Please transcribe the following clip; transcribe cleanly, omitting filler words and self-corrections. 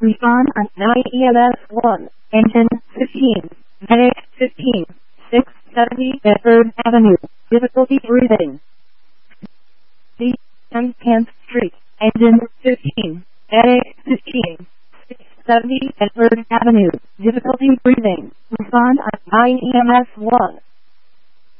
Respond on 9 EMS 1. Engine 15. Medic 15. 670 Bedford Avenue. Difficulty breathing. D. 10th Street. Engine 15. Medic 15. 670 Bedford Avenue. Difficulty breathing. Respond on 9 EMS 1.